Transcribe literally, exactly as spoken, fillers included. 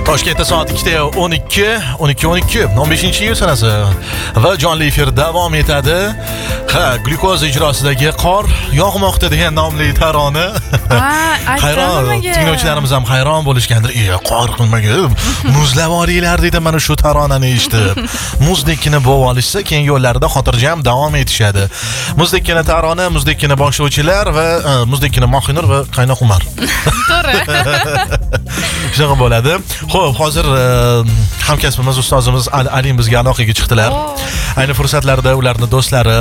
Toshkentda soat ikkita o'n ikki o'n ikki o'n ikki o'n beshinchi iyul sanasi va jonli efir davom etadi. Ha, glyukoz ijrosidagi qor yog'moqda degan nomli tarona. Hayron, tinglovchilarimiz ham hayron bo'lishgandir. "Ey, qor qilmagan, muzlab olinglar" dedi mana shu taronani eshitib. Muzdekini bo'v olishsa, keyin yo'llarida xotirjam davom etishadi. Muzdekini tarona, muzdekini boshlovchilar va muzdekini Mohinur va qaynoq Umar. To'g'ri. Shunaqa bo'ladi. Xo'p, hozir hamkasbimiz ustozimiz Ali bizga aloqaga chiqdilar. Ayni fursatlarda ularning do'stlari